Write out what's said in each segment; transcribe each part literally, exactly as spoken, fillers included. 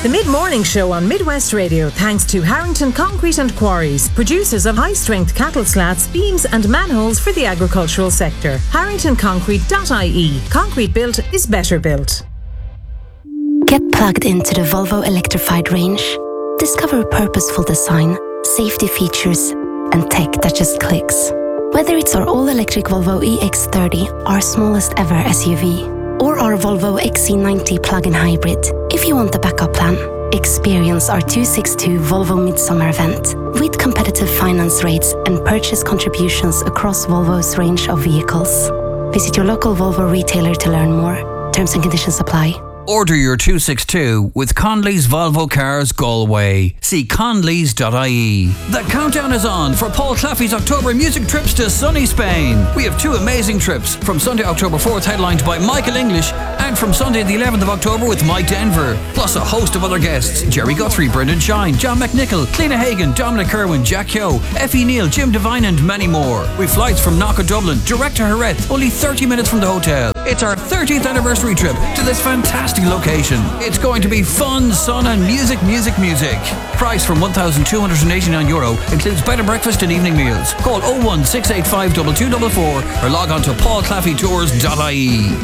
The mid-morning show on Midwest Radio, thanks to Harrington Concrete and Quarries, producers of high-strength cattle slats, beams and manholes for the agricultural sector. harrington concrete dot I E. Concrete built is better built. Get plugged into the Volvo electrified range. Discover purposeful design, safety features, and tech that just clicks. Whether it's our all-electric Volvo E X thirty, our smallest ever S U V, or our Volvo X C ninety plug-in hybrid, if you want the backup plan, experience our two sixty-two Volvo Midsummer event with competitive finance rates and purchase contributions across Volvo's range of vehicles. Visit your local Volvo retailer to learn more. Terms and conditions apply. Order your two sixty-two with Conley's Volvo Cars Galway. See conleys dot I E. The countdown is on for Paul Claffey's October music trips to sunny Spain. We have two amazing trips, from Sunday October fourth headlined by Michael English, and from Sunday the eleventh of October with Mike Denver, plus a host of other guests: Jerry Guthrie, Brendan Shine, John McNichol, Cliona Hagan, Dominic Kerwin, Jack Kyo, Effie Neal, Jim Devine and many more. With flights from Knock Dublin direct to Jerez, only thirty minutes from the hotel. It's our thirtieth anniversary trip to this fantastic location. It's going to be fun, sun and music, music, music. Price from one thousand two hundred eighty-nine euro, includes bed and breakfast and evening meals. Call oh one six eight five two two four four or log on to paul claffey tours dot I E.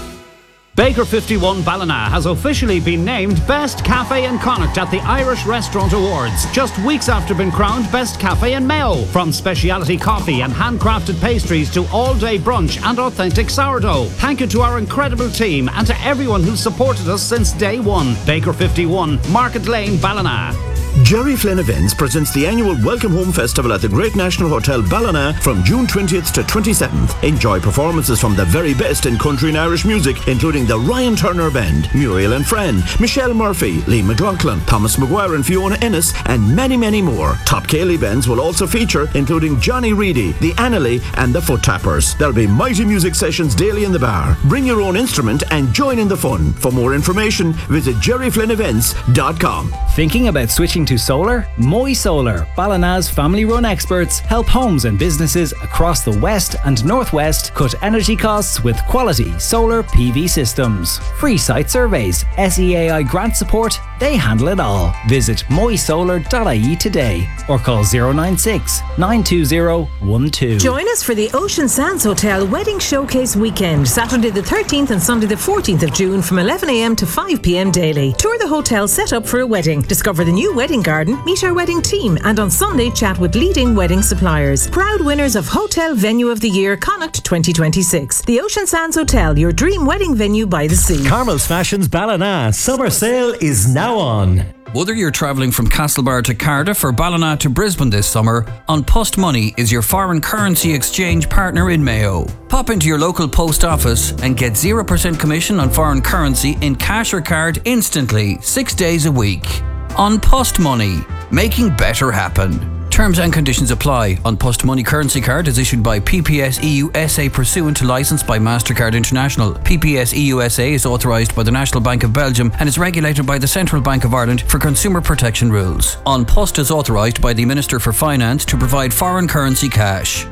Baker fifty-one Ballina has officially been named Best Cafe in Connacht at the Irish Restaurant Awards, just weeks after being crowned Best Cafe in Mayo. From speciality coffee and handcrafted pastries to all-day brunch and authentic sourdough. Thank you to our incredible team and to everyone who's supported us since day one. Baker fifty-one, Market Lane, Ballina. Jerry Flynn Events presents the annual Welcome Home Festival at the Great National Hotel Ballina from June twentieth to twenty-seventh. Enjoy performances from the very best in country and Irish music, including the Ryan Turner Band, Muriel and Friend, Michelle Murphy, Lee McLaughlin, Thomas Maguire and Fiona Ennis, and many, many more. Top Cayley bands will also feature, including Johnny Reedy, the Annalee and the Foot Tappers. There'll be mighty music sessions daily in the bar. Bring your own instrument and join in the fun. For more information, visit jerry flynn events dot com. Thinking about switching to solar? Moy Solar, Ballina's family-run experts, help homes and businesses across the west and northwest cut energy costs with quality solar P V systems. Free site surveys, S E A I grant support, they handle it all. Visit moy solar dot I E today or call zero nine six nine two zero one two. Join us for the Ocean Sands Hotel Wedding Showcase Weekend, Saturday the thirteenth and Sunday the fourteenth of June from eleven a m to five p m daily. Tour the hotel set up for a wedding, discover the new wedding garden, meet our wedding team, and on Sunday chat with leading wedding suppliers. Proud winners of Hotel Venue of the Year Connacht twenty twenty-six. The Ocean Sands Hotel, your dream wedding venue by the sea. Carmel's Fashions Ballina. Summer sale is now on. Whether you're travelling from Castlebar to Cardiff or Ballina to Brisbane this summer, An Post Money is your foreign currency exchange partner in Mayo. Pop into your local post office and get zero percent commission on foreign currency in cash or card instantly, six days a week. An Post Money, making better happen. Terms and conditions apply. An Post Money currency card is issued by P P S E U S A pursuant to licence by MasterCard International. P P S E U S A is authorised by the National Bank of Belgium and is regulated by the Central Bank of Ireland for consumer protection rules. An Post is authorised by the Minister for Finance to provide foreign currency cash.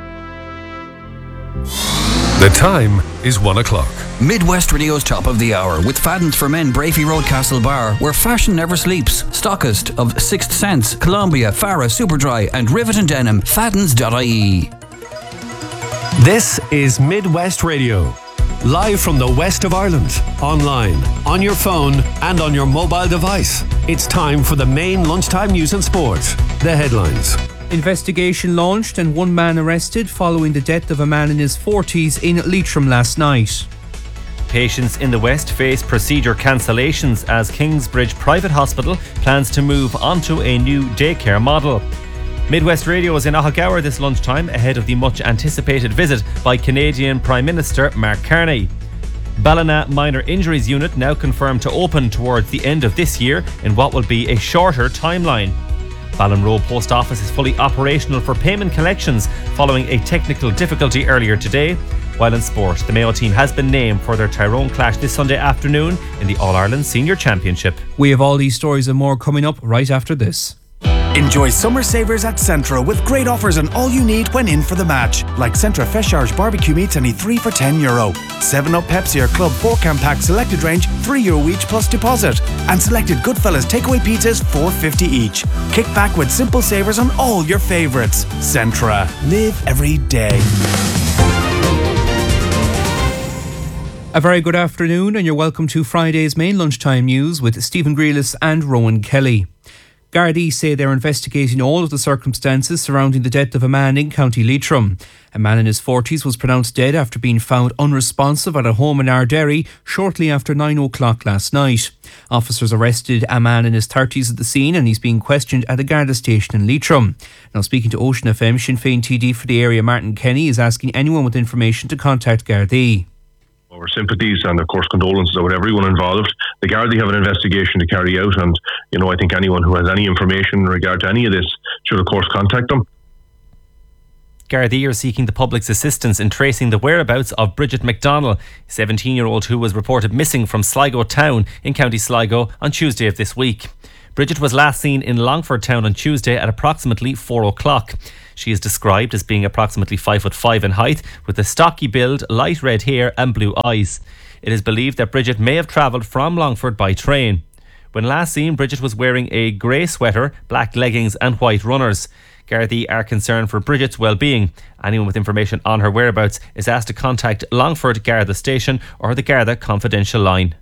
The time is one o'clock. Midwest Radio's top of the hour with Fadden's for Men, Brafey Road, Castlebar, where fashion never sleeps. Stockist of Sixth Sense, Columbia, Farah, Superdry and Rivet and Denim. Faddens dot I E. This is Midwest Radio. Live from the west of Ireland. Online, on your phone and on your mobile device. It's time for the main lunchtime news and sport. The headlines. Investigation launched and one man arrested following the death of a man in his forties in Leitrim last night. Patients in the West face procedure cancellations as Kingsbridge Private Hospital plans to move onto a new daycare model. Midwest Radio is in Ahagour this lunchtime ahead of the much anticipated visit by Canadian Prime Minister Mark Carney. Ballina Minor Injuries Unit now confirmed to open towards the end of this year in what will be a shorter timeline. Ballinrobe Post Office is fully operational for payment collections following a technical difficulty earlier today. While in sport, the Mayo team has been named for their Tyrone clash this Sunday afternoon in the All-Ireland Senior Championship. We have all these stories and more coming up right after this. Enjoy summer savers at Centra with great offers on all you need when in for the match. Like Centra Fresh Irish barbecue meats only three for ten euro. seven up Pepsi or Club four can pack selected range three euro each plus deposit. And selected Goodfellas takeaway pizzas four fifty each. Kick back with simple savers on all your favourites. Centra. Live every day. A very good afternoon and you're welcome to Friday's main lunchtime news with Stephen Grealis and Rowan Kelly. Gardaí say they're investigating all of the circumstances surrounding the death of a man in County Leitrim. A man in his forties was pronounced dead after being found unresponsive at a home in Ardderry shortly after nine o'clock last night. Officers arrested a man in his thirties at the scene and he's being questioned at a Garda station in Leitrim. Now, speaking to Ocean F M, Sinn Féin T D for the area Martin Kenny is asking anyone with information to contact Gardaí. Our sympathies and, of course, condolences with everyone involved. The Gardaí have an investigation to carry out, and, you know, I think anyone who has any information in regard to any of this should, of course, contact them. Gardaí are seeking the public's assistance in tracing the whereabouts of Bridget McDonnell, a seventeen-year-old who was reported missing from Sligo town in County Sligo on Tuesday of this week. Bridget was last seen in Longford town on Tuesday at approximately four o'clock. She is described as being approximately five foot five in height, with a stocky build, light red hair and blue eyes. It is believed that Bridget may have travelled from Longford by train. When last seen, Bridget was wearing a grey sweater, black leggings and white runners. Gardaí are concerned for Bridget's well-being. Anyone with information on her whereabouts is asked to contact Longford Garda Station or the Garda confidential line.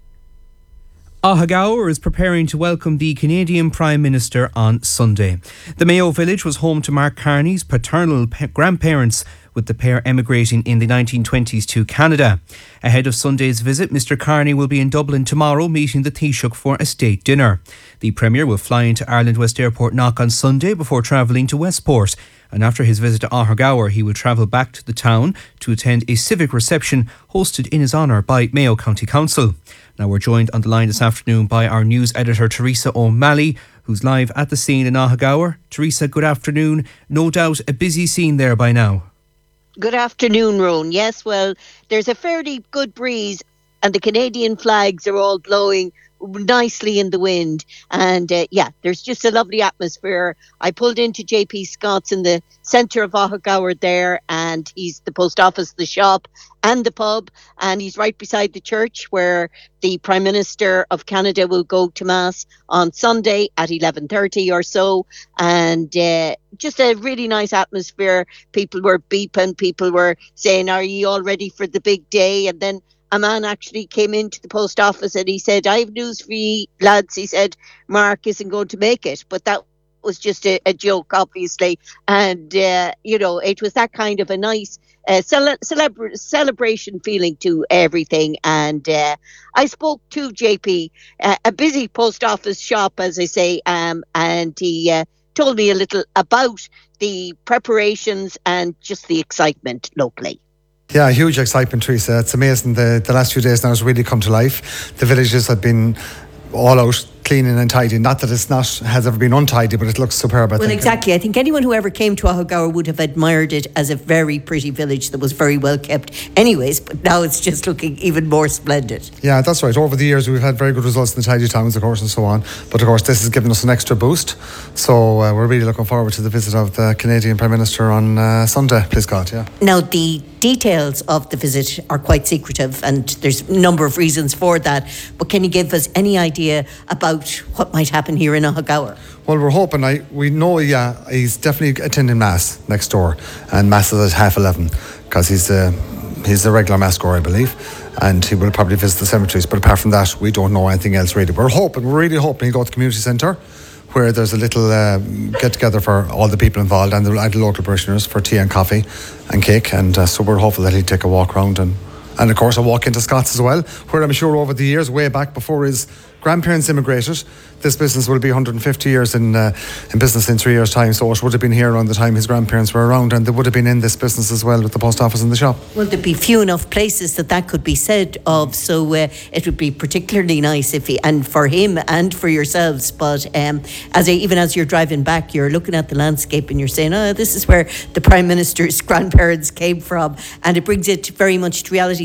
Ahagour is preparing to welcome the Canadian Prime Minister on Sunday. The Mayo village was home to Mark Carney's paternal pa- grandparents, with the pair emigrating in the nineteen twenties to Canada. Ahead of Sunday's visit, Mr Carney will be in Dublin tomorrow meeting the Taoiseach for a state dinner. The Premier will fly into Ireland West Airport Knock on Sunday before travelling to Westport. And after his visit to Ahagour, he will travel back to the town to attend a civic reception hosted in his honour by Mayo County Council. Now, we're joined on the line this afternoon by our news editor, Teresa O'Malley, who's live at the scene in Ahagour. Teresa, good afternoon. No doubt a busy scene there by now. Good afternoon, Rowan. Yes, well, there's a fairly good breeze and the Canadian flags are all blowing nicely in the wind, and uh, yeah, there's just a lovely atmosphere. I pulled into J P Scott's in the centre of Ahagour there, and he's the post office, the shop and the pub, and he's right beside the church where the Prime Minister of Canada will go to Mass on Sunday at eleven thirty or so, and uh, just a really nice atmosphere. People were beeping, people were saying, are you all ready for the big day? And then a man actually came into the post office and he said, I have news for you, lads. He said, Mark isn't going to make it. But that was just a, a joke, obviously. And, uh, you know, it was that kind of a nice uh, cele- celebra- celebration feeling to everything. And uh, I spoke to J P, uh, a busy post office shop, as I say, um, and he uh, told me a little about the preparations and just the excitement locally. Yeah, huge excitement, Teresa. It's amazing. The, the last few days now has really come to life. The villages have been all out cleaning and tidying. Not that it's not has ever been untidy, but it looks superb, I well, think. exactly. I think anyone who ever came to Ahagour would have admired it as a very pretty village that was very well kept anyways, but now it's just looking even more splendid. Yeah, that's right. Over the years, we've had very good results in the tidy towns, of course, and so on. But, of course, this has given us an extra boost. So uh, we're really looking forward to the visit of the Canadian Prime Minister on uh, Sunday, please God, yeah. Now, the details of the visit are quite secretive, and there's a number of reasons for that. But can you give us any idea about what might happen here in Ahagour? Well, we're hoping, I, we know, yeah, he's definitely attending Mass next door, and Mass is at half eleven, because he's a, he's a regular Mass goer, I believe, and he will probably visit the cemeteries, but apart from that, we don't know anything else really. We're hoping, we're really hoping he'll go to the community centre, where there's a little uh, get-together for all the people involved and the, and the local parishioners for tea and coffee and cake, and uh, so we're hopeful that he'll take a walk around, and, and of course a walk into Scott's as well, where I'm sure over the years, way back before his grandparents immigrated, this business will be one hundred fifty years in uh, in business in three years' time, so it would have been here around the time his grandparents were around, and they would have been in this business as well with the post office and the shop. Well, there'd be few enough places that that could be said of, so uh, it would be particularly nice if he, and for him and for yourselves, but um, as a, even as you're driving back, you're looking at the landscape and you're saying, oh, this is where the Prime Minister's grandparents came from, and it brings it very much to reality.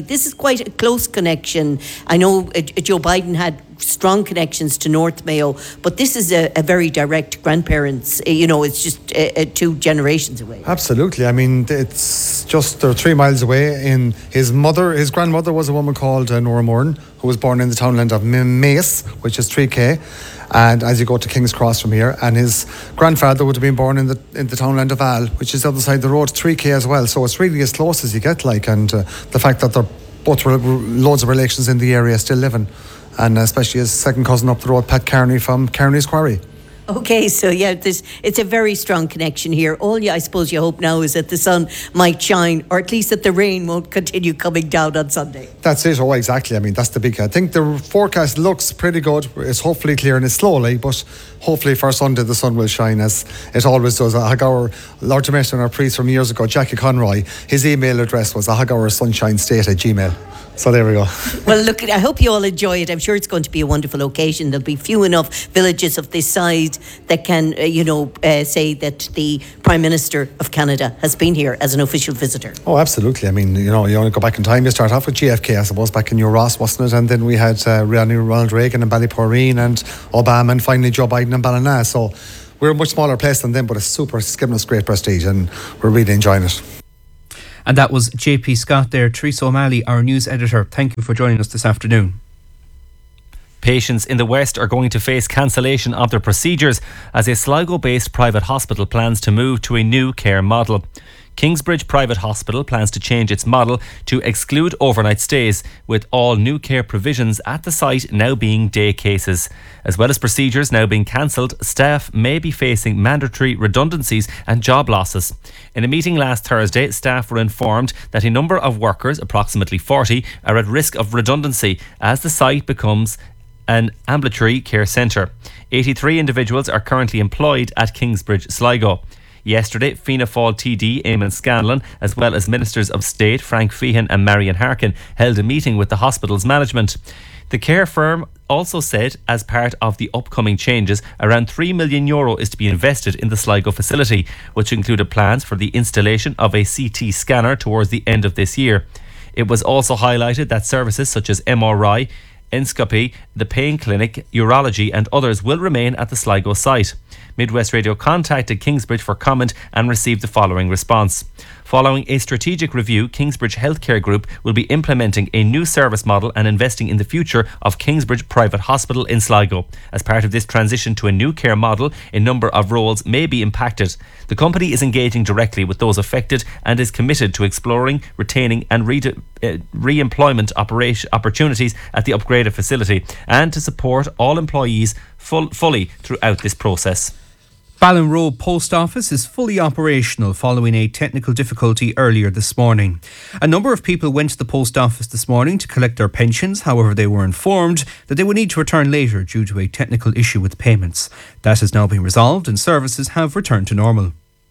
This is quite a close connection. I know uh, Joe Biden had strong connections to North Mayo, but this is a, a very direct grandparents, uh, you know, it's just uh, uh, two generations away. Absolutely. I mean, it's just, they're three miles away. In his mother, his grandmother was a woman called uh, Nora Moran, who was born in the townland of Mace, which is three K. And as you go to King's Cross from here, and his grandfather would have been born in the in the townland of Al, which is the other side of the road, three K as well. So it's really as close as you get, like, and uh, the fact that they're both re- loads of relations in the area still living, and especially his second cousin up the road, Pat Kearney from Kearney's Quarry. Okay, so yeah, this, it's a very strong connection here. All you, I suppose you hope now is that the sun might shine, or at least that the rain won't continue coming down on Sunday. That's it. Oh, exactly. I mean, that's the big. I think the forecast looks pretty good. It's hopefully clearing it slowly, but hopefully for Sunday the sun will shine as it always does. Our Lord Domestic, our priest from years ago, Jackie Conroy, his email address was ahagaur sunshine state at gmail. So there we go. Well, look, I hope you all enjoy it. I'm sure it's going to be a wonderful occasion. There'll be few enough villages of this size that can, uh, you know, uh, say that the Prime Minister of Canada has been here as an official visitor. Oh, absolutely. I mean, you know, you only go back in time. You start off with J F K, I suppose, back in New Ross, wasn't it? And then we had uh, Ronald Reagan and Ballyporeen and Obama, and finally Joe Biden and Ballina. So we're a much smaller place than them, but it's super, it's given us great prestige, and we're really enjoying it. And that was J P Scott there. Teresa O'Malley, our news editor. Thank you for joining us this afternoon. Patients in the West are going to face cancellation of their procedures as a Sligo-based private hospital plans to move to a new care model. Kingsbridge Private Hospital plans to change its model to exclude overnight stays, with all new care provisions at the site now being day cases. As well as procedures now being cancelled, staff may be facing mandatory redundancies and job losses. In a meeting last Thursday, staff were informed that a number of workers, approximately forty, are at risk of redundancy as the site becomes an ambulatory care centre. eighty-three individuals are currently employed at Kingsbridge Sligo. Yesterday, Fianna Fáil T D Eamon Scanlon, as well as Ministers of State Frank Feehan and Marion Harkin, held a meeting with the hospital's management. The care firm also said, as part of the upcoming changes, around three million euro is to be invested in the Sligo facility, which included plans for the installation of a C T scanner towards the end of this year. It was also highlighted that services such as M R I, endoscopy, the pain clinic, urology and others will remain at the Sligo site. Midwest Radio contacted Kingsbridge for comment and received the following response. Following a strategic review, Kingsbridge Healthcare Group will be implementing a new service model and investing in the future of Kingsbridge Private Hospital in Sligo. As part of this transition to a new care model, a number of roles may be impacted. The company is engaging directly with those affected and is committed to exploring, retaining and re- uh, re-employment operation opportunities at the upgraded facility and to support all employees full- fully throughout this process. Ballinrobe Post Office is fully operational following a technical difficulty earlier this morning. A number of people went to the post office this morning to collect their pensions. However, they were informed that they would need to return later due to a technical issue with payments. That has now been resolved and services have returned to normal.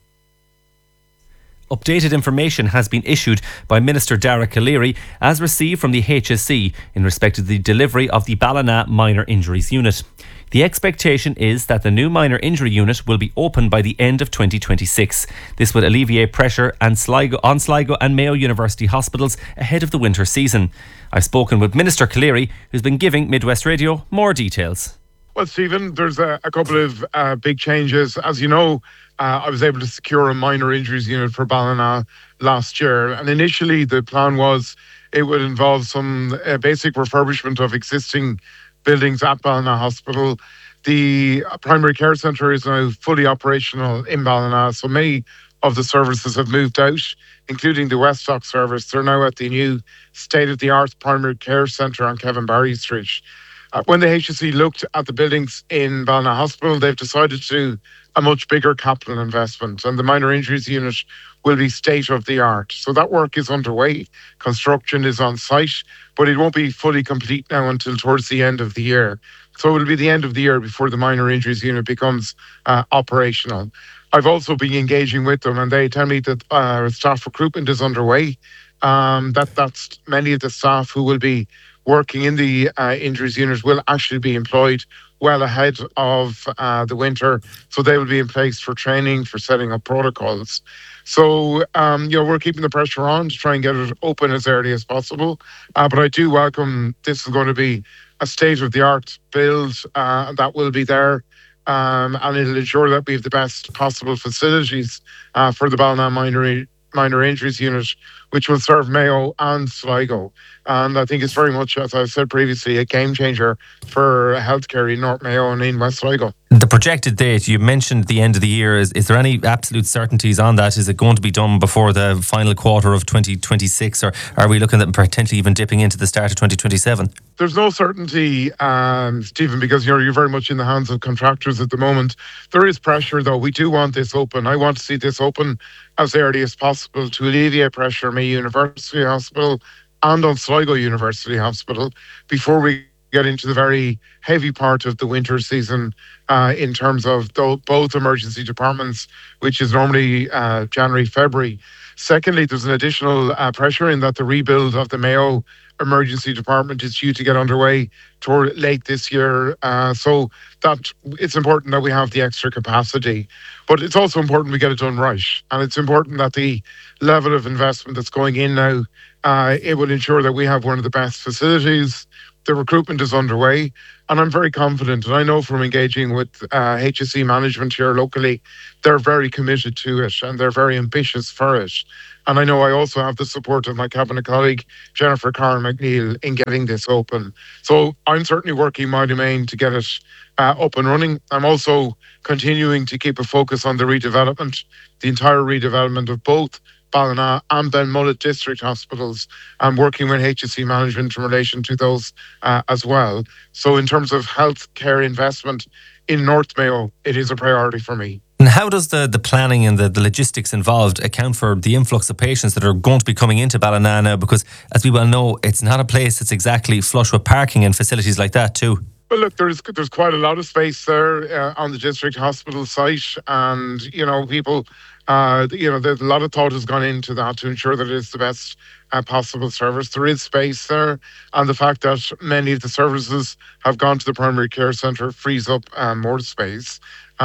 Updated information has been issued by Minister Dara Calleary as received from the H S E in respect to the delivery of the Ballina Minor Injuries Unit. The expectation is that the new minor injury unit will be open by the end of twenty twenty-six. This would alleviate pressure on Sligo, on Sligo and Mayo University hospitals ahead of the winter season. I've spoken with Minister Calleary, who's been giving Midwest Radio more details. Well, Stephen, there's a, a couple of uh, big changes. As you know, uh, I was able to secure a minor injuries unit for Ballina last year. And initially, the plan was it would involve some uh, basic refurbishment of existing buildings at Ballina Hospital. The primary care centre is now fully operational in Ballina, so many of the services have moved out, including the Westdock service. They're now at the new state-of-the-art primary care centre on Kevin Barry Street. Uh, when the H S E looked at the buildings in Ballina Hospital, they've decided to do a much bigger capital investment, and the minor injuries unit will be state-of-the-art. So that work is underway. Construction is on site, but it won't be fully complete now until towards the end of the year. So it will be the end of the year before the minor injuries unit becomes uh, operational. I've also been engaging with them, and they tell me that uh, staff recruitment is underway. Um, that that's many of the staff who will be working in the uh, injuries unit will actually be employed well ahead of uh, the winter. So they will be in place for training, for setting up protocols. So, um, you know, we're keeping the pressure on to try and get it open as early as possible. Uh, but I do welcome, this is going to be a state-of-the-art build uh, that will be there. Um, and it'll ensure that we have the best possible facilities uh, for the Ballina Minor, minor Injuries Unit, which will serve Mayo and Sligo. And I think it's very much, as I said previously, a game changer for healthcare in North Mayo and in West Sligo. The projected date, you mentioned the end of the year. Is, is there any absolute certainties on that? Is it going to be done before the final quarter of twenty twenty-six, or are we looking at potentially even dipping into the start of twenty twenty-seven? There's no certainty, um, Stephen, because you're, you're very much in the hands of contractors at the moment. There is pressure, though. We do want this open. I want to see this open as early as possible to alleviate pressure on Mayo University Hospital and on Sligo University Hospital before we get into the very heavy part of the winter season uh, in terms of th- both emergency departments, which is normally uh, January, February. Secondly, there's an additional uh, pressure in that the rebuild of the Mayo Emergency Department is due to get underway toward late this year. Uh, so that it's important that we have the extra capacity, but it's also important we get it done right. And it's important that the level of investment that's going in now, uh, it will ensure that we have one of the best facilities. The recruitment is underway, and I'm very confident, and I know from engaging with uh, H S E management here locally, they're very committed to it and they're very ambitious for it. And I know I also have the support of my cabinet colleague, Jennifer Carn McNeil, in getting this open. So I'm certainly working my domain to get it uh, up and running. I'm also continuing to keep a focus on the redevelopment, the entire redevelopment of both Ballina and Ben Mullet district hospitals, and working with H S E management in relation to those uh, as well. So in terms of healthcare investment in North Mayo, it is a priority for me. And how does the, the planning and the, the logistics involved account for the influx of patients that are going to be coming into Ballina now? Because as we well know, it's not a place that's exactly flush with parking and facilities like that too. Well, look, there's there's quite a lot of space there uh, on the district hospital site, and you know, people, uh, you know, there's a lot of thought has gone into that to ensure that it's the best uh, possible service. There is space there, and the fact that many of the services have gone to the primary care centre frees up uh, more space.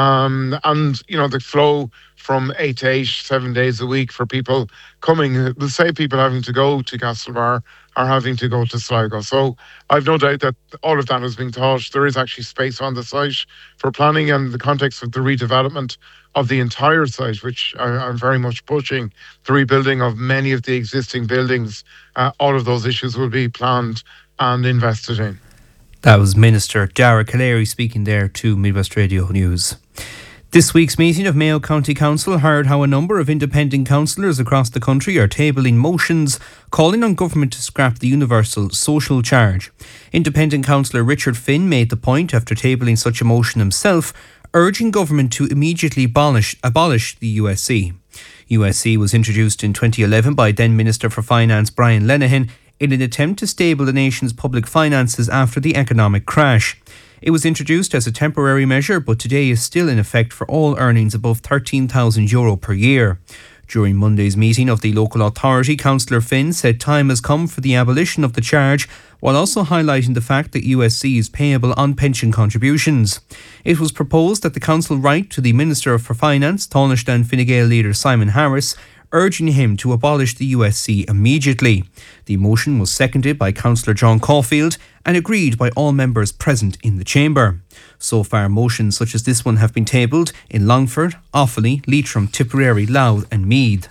Um, and you know, the flow from eight to eight, seven days a week for people coming, the same people having to go to Castlebar are having to go to Sligo. So I've no doubt that all of that is being thought. There is actually space on the site for planning, and the context of the redevelopment of the entire site, which I, I'm very much pushing, the rebuilding of many of the existing buildings. Uh, all of those issues will be planned and invested in. That was Minister Dara Callery speaking there to Midwest Radio News. This week's meeting of Mayo County Council heard how a number of independent councillors across the country are tabling motions calling on government to scrap the universal social charge. Independent councillor Richard Finn made the point after tabling such a motion himself, urging government to immediately abolish, abolish the U S C. U S C was introduced in twenty eleven by then Minister for Finance Brian Lenihan in an attempt to stable the nation's public finances after the economic crash. It was introduced as a temporary measure, but today is still in effect for all earnings above thirteen thousand euro per year. During Monday's meeting of the local authority, Councillor Finn said time has come for the abolition of the charge, while also highlighting the fact that U S C is payable on pension contributions. It was proposed that the council write to the Minister for Finance, Taoiseach Fine Gael leader Simon Harris, urging him to abolish the U S C immediately. The motion was seconded by Councillor John Caulfield and agreed by all members present in the chamber. So far, motions such as this one have been tabled in Longford, Offaly, Leitrim, Tipperary, Louth and Meath.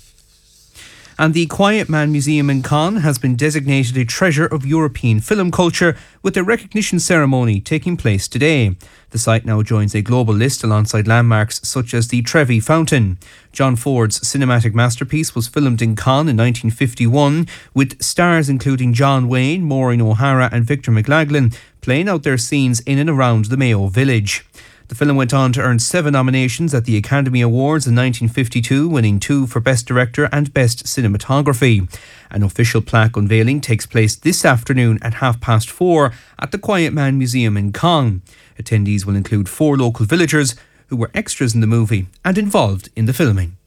And the Quiet Man Museum in Caen has been designated a treasure of European film culture, with a recognition ceremony taking place today. The site now joins a global list alongside landmarks such as the Trevi Fountain. John Ford's cinematic masterpiece was filmed in Caen in nineteen fifty-one, with stars including John Wayne, Maureen O'Hara and Victor McLaglen playing out their scenes in and around the Mayo village. The film went on to earn seven nominations at the Academy Awards in nineteen fifty-two, winning two for Best Director and Best Cinematography. An official plaque unveiling takes place this afternoon at half past four at the Quiet Man Museum in Caen. Attendees will include four local villagers who were extras in the movie and involved in the filming.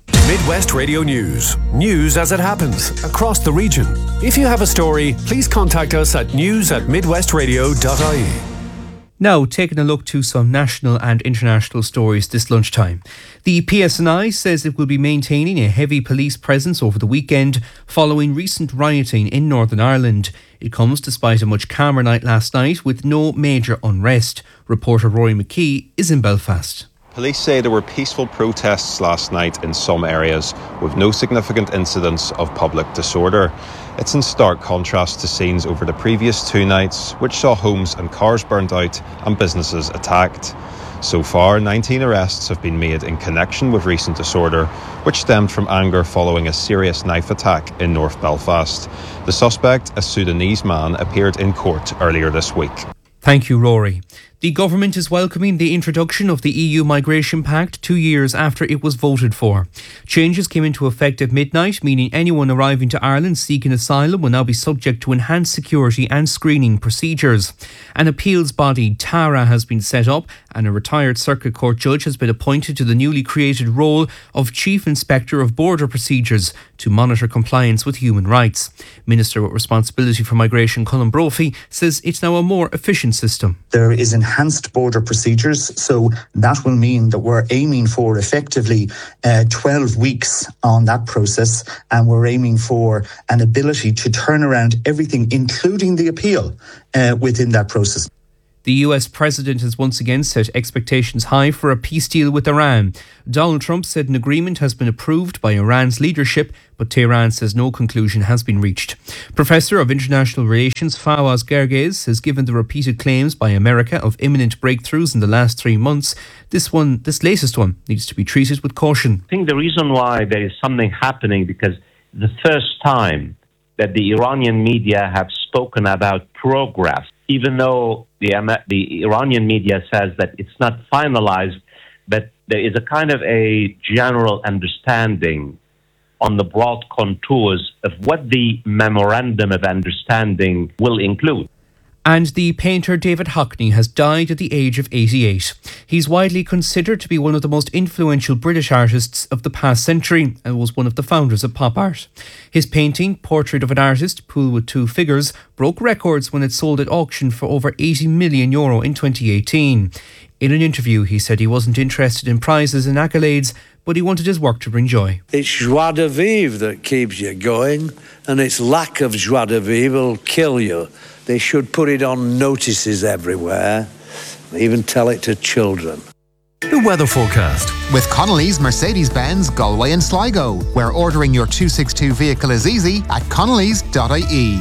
Midwest Radio News. News as it happens across the region. If you have a story, please contact us at news at midwestradio dot I E. Now, taking a look to some national and international stories this lunchtime. The P S N I says it will be maintaining a heavy police presence over the weekend following recent rioting in Northern Ireland. It comes despite a much calmer night last night with no major unrest. Reporter Rory McKee is in Belfast. Police say there were peaceful protests last night in some areas, with no significant incidents of public disorder. It's in stark contrast to scenes over the previous two nights, which saw homes and cars burnt out and businesses attacked. So far, nineteen arrests have been made in connection with recent disorder, which stemmed from anger following a serious knife attack in North Belfast. The suspect, a Sudanese man, appeared in court earlier this week. Thank you, Rory. The government is welcoming the introduction of the E U Migration Pact two years after it was voted for. Changes came into effect at midnight, meaning anyone arriving to Ireland seeking asylum will now be subject to enhanced security and screening procedures. An appeals body, TARA, has been set up and a retired Circuit Court judge has been appointed to the newly created role of Chief Inspector of Border Procedures to monitor compliance with human rights. Minister with responsibility for migration, Colin Brophy, says it's now a more efficient system. There is enhanced border procedures, so that will mean that we're aiming for effectively uh, twelve weeks on that process, and we're aiming for an ability to turn around everything, including the appeal, uh, within that process. The U S president has once again set expectations high for a peace deal with Iran. Donald Trump said an agreement has been approved by Iran's leadership, but Tehran says no conclusion has been reached. Professor of International Relations Fawaz Gerges says given the repeated claims by America of imminent breakthroughs in the last three months, this one, this latest one, needs to be treated with caution. I think the reason why there is something happening because the first time that the Iranian media have spoken about progress, even though the, the Iranian media says that it's not finalized, but there is a kind of a general understanding on the broad contours of what the memorandum of understanding will include. And the painter David Hockney has died at the age of eighty-eight. He's widely considered to be one of the most influential British artists of the past century and was one of the founders of pop art. His painting, Portrait of an Artist, Pool with Two Figures, broke records when it sold at auction for over eighty million euro in twenty eighteen. In an interview, he said he wasn't interested in prizes and accolades, but he wanted his work to bring joy. It's joie de vivre that keeps you going, and its lack of joie de vivre will kill you. They should put it on notices everywhere, even tell it to children. The weather forecast. With Connolly's Mercedes-Benz Galway and Sligo, where ordering your two sixty-two vehicle is easy at connellys dot I E.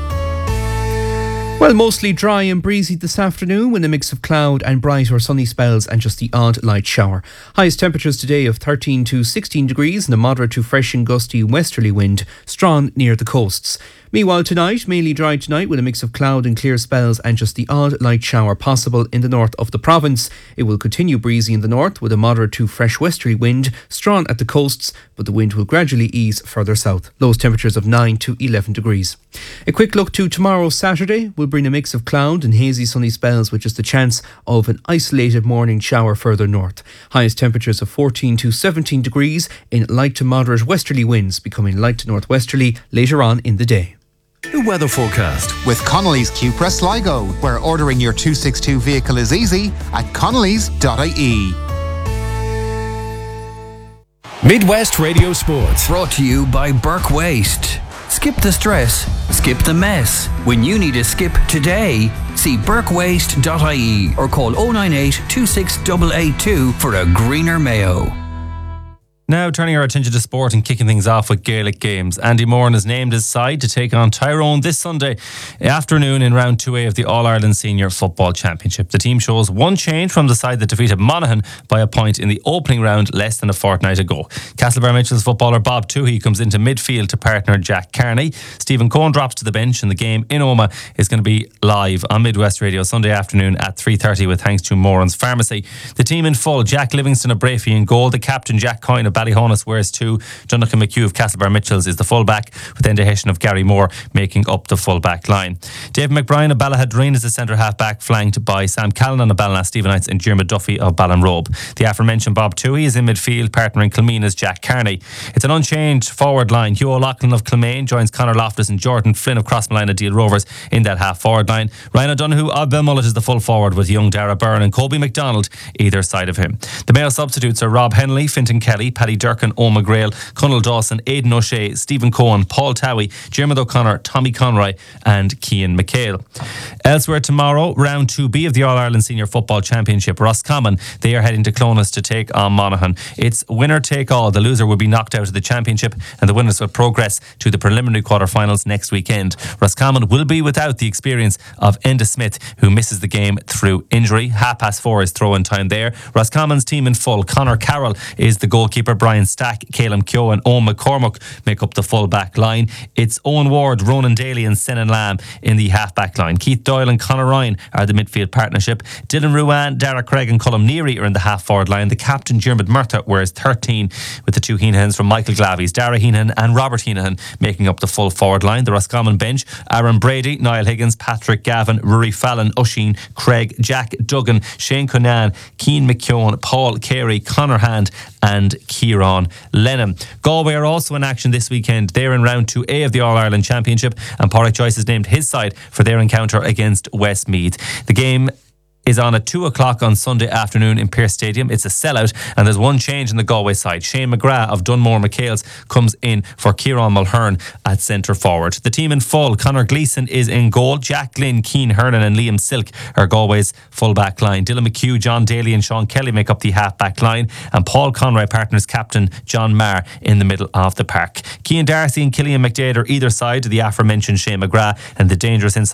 Well, mostly dry and breezy this afternoon with a mix of cloud and bright or sunny spells and just the odd light shower. Highest temperatures today of thirteen to sixteen degrees and a moderate to fresh and gusty westerly wind, strong near the coasts. Meanwhile, tonight, mainly dry tonight with a mix of cloud and clear spells and just the odd light shower possible in the north of the province. It will continue breezy in the north with a moderate to fresh westerly wind, strong at the coasts, but the wind will gradually ease further south. Lowest temperatures of nine to eleven degrees. A quick look to tomorrow, Saturday, will bring a mix of cloud and hazy sunny spells with just the chance of an isolated morning shower further north. Highest temperatures of fourteen to seventeen degrees in light to moderate westerly winds, becoming light to northwesterly later on in the day. The weather forecast. With Connolly's Cupra Sligo, where ordering your two sixty-two vehicle is easy at connellys dot I E. Midwest Radio Sports. Brought to you by Burke Waste. Skip the stress, skip the mess. When you need a skip today, see burke waste dot I E or call oh nine eight, two six eight eight two for a greener Mayo. Now turning our attention to sport and kicking things off with Gaelic games. Andy Moran has named his side to take on Tyrone this Sunday afternoon in round two A of the All-Ireland Senior Football Championship. The team shows one change from the side that defeated Monaghan by a point in the opening round less than a fortnight ago. Castlebar Mitchell's footballer Bob Toohey comes into midfield to partner Jack Carney. Stephen Cohen drops to the bench and the game in Omagh is going to be live on Midwest Radio Sunday afternoon at three thirty with thanks to Moran's Pharmacy. The team in full: Jack Livingston of Brafey in goal, the captain Jack Coyne of Ballyhonus wears two. Jonathan McHugh of Castlebar Mitchells is the full-back, with Enda Hessian of Gary Moore making up the full-back line. David McBrien of Ballahadreen is the centre half-back, flanked by Sam Callan of Ballina Stephenites and Diarmuid Duffy of Ballinrobe. The aforementioned Bob Toohey is in midfield, partnering Kilmeena's Jack Carney. It's an unchanged forward line. Hugh O'Loughlin of Kilmaine joins Conor Loftus and Jordan Flynn of Crossmalina of Deal Rovers in that half-forward line. Ryan O'Donoghue of Belmullet is the full forward, with young Dara Byrne and Colby McDonald either side of him. The male substitutes are Rob Henley, Fintan Kelly, Paddy Durkin, Owen McGrail, Connell Dawson, Aidan O'Shea, Stephen Cohen, Paul Towie, Diarmuid O'Connor, Tommy Conroy and Cian McHale. Elsewhere tomorrow, round two B of the All-Ireland Senior Football Championship, Roscommon, they are heading to Clonus to take on Monaghan. It's winner take all. The loser will be knocked out of the championship and the winners will progress to the preliminary quarter-finals next weekend. Roscommon will be without the experience of Enda Smith, who misses the game through injury. Half past four is throw-in time there. Roscommon's team in full. Conor Carroll is the goalkeeper. Brian Stack, Caleb Keogh and Owen McCormack make up the full-back line. It's Owen Ward, Ronan Daly and Senan Lamb in the half-back line. Keith Doyle and Conor Ryan are the midfield partnership. Dylan Ruan, Dara Craig and Colm Neary are in the half-forward line. The captain, Diarmuid Murtagh, wears thirteen, with the two Heenahans from Michael Glavies, Dara Heenahan and Robert Heenahan making up the full forward line. The Roscommon bench, Aaron Brady, Niall Higgins, Patrick Gavin, Rory Fallon, Oisin, Craig, Jack Duggan, Shane Cunan, Cian McKeown, Paul Carey, Conor Hand and Kieran Lennon. Galway are also in action this weekend. They're in round two A of the All-Ireland Championship and Pádraig Joyce has named his side for their encounter against Westmeath. The game is on at two o'clock on Sunday afternoon in Pearse Stadium. It's a sellout and there's one change in the Galway side. Shane McGrath of Dunmore McHale's comes in for Kieran Mulhern at centre forward. The team in full, Conor Gleeson is in goal. Jack Glynn, Keane Hernan and Liam Silk are Galway's full back line. Dylan McHugh, John Daly and Sean Kelly make up the half back line and Paul Conroy partners captain John Marr in the middle of the park. Cian Darcy and Killian McDade are either side, the aforementioned Shane McGrath and the dangerous inside